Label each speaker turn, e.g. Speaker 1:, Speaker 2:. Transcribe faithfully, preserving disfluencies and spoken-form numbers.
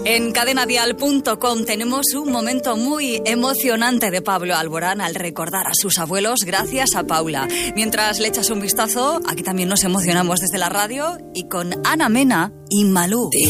Speaker 1: En cadena dial punto com tenemos un momento muy emocionante de Pablo Alborán al recordar a sus abuelos gracias a Paula. Mientras le echas un vistazo, aquí también nos emocionamos desde la radio y con Ana Mena y Malú.